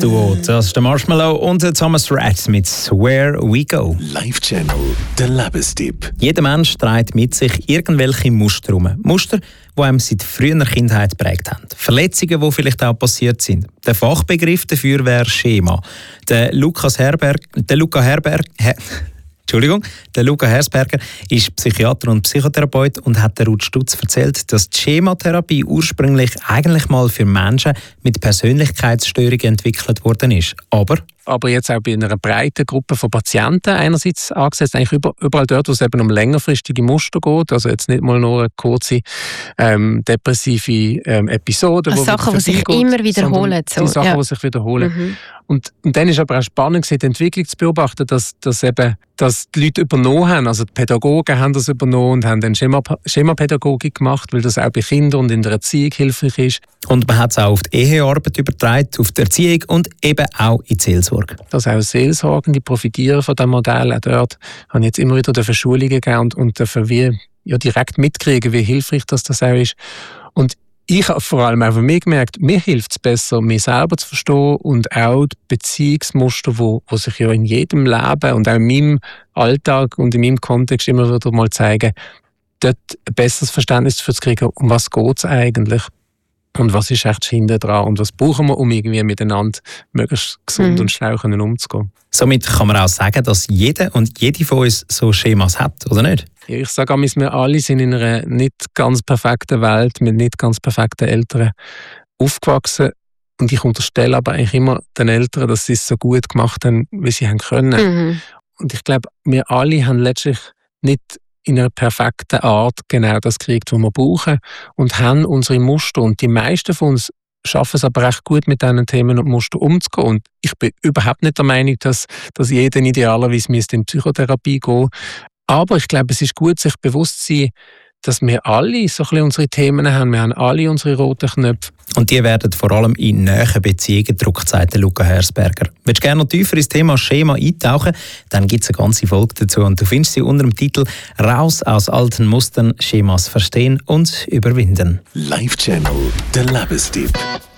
Duo. Das ist der Marshmallow und der Thomas Rhett mit «Where We Go». Live-Channel, der Lebenstipp. Jeder Mensch trägt mit sich irgendwelche Muster herum. Muster, die einem seit früher Kindheit geprägt haben. Verletzungen, die vielleicht auch passiert sind. Der Fachbegriff dafür wäre Schema. Der Luca Hersberger ist Psychiater und Psychotherapeut und hat der Ruth Stutz erzählt, dass die Schematherapie ursprünglich eigentlich mal für Menschen mit Persönlichkeitsstörungen entwickelt worden ist. Aber jetzt auch bei einer breiten Gruppe von Patienten einerseits angesetzt, eigentlich überall dort, wo es eben um längerfristige Muster geht, also jetzt nicht mal nur eine kurze depressive Episode. Also Sachen, die sich immer wiederholen. Die Sachen, die sich wiederholen. Mhm. Und dann ist aber auch spannend, die Entwicklung zu beobachten, dass die Leute übernommen haben, also die Pädagogen haben das übernommen und haben dann Schemapädagogik gemacht, weil das auch bei Kindern und in der Erziehung hilfreich ist. Und man hat es auch auf die Ehearbeit übertragen, auf die Erziehung und eben auch in die Seelsorge. Dass auch Seelsorgende profitieren von diesem Modell. Auch dort habe ich jetzt immer wieder Schulungen gegeben und dürfen wir direkt mitkriegen, wie hilfreich das auch ist. Und ich habe vor allem auch für mich gemerkt, mir hilft es besser, mich selber zu verstehen und auch die Beziehungsmuster, die sich ja in jedem Leben und auch in meinem Alltag und in meinem Kontext immer wieder mal zeigen, dort ein besseres Verständnis dafür zu kriegen, um was geht es eigentlich und was ist echt hinten dran und was brauchen wir, um irgendwie miteinander möglichst gesund und schlau umzugehen. Somit kann man auch sagen, dass jeder und jede von uns so Schemas hat, oder nicht? Ja, ich sage, wir alle sind in einer nicht ganz perfekten Welt mit nicht ganz perfekten Eltern aufgewachsen. Und ich unterstelle aber eigentlich immer den Eltern, dass sie es so gut gemacht haben, wie sie haben können. Mhm. Und ich glaube, wir alle haben letztlich nicht in einer perfekten Art genau das gekriegt, was wir brauchen und haben unsere Muster. Und die meisten von uns schaffen es aber recht gut, mit diesen Themen und Mustern umzugehen. Und ich bin überhaupt nicht der Meinung, dass jeder idealerweise in Psychotherapie gehen müsste. Aber ich glaube, es ist gut, sich bewusst zu sein, dass wir alle so ein bisschen unsere Themen haben. Wir haben alle unsere roten Knöpfe. Und die werden vor allem in nahen Beziehungen gedruckt, sagt Luca Hersberger. Willst du gerne noch tiefer ins Thema Schema eintauchen? Dann gibt es eine ganze Folge dazu und du findest sie unter dem Titel «Raus aus alten Mustern, Schemas verstehen und überwinden». Live-Channel, der Lebenstipp.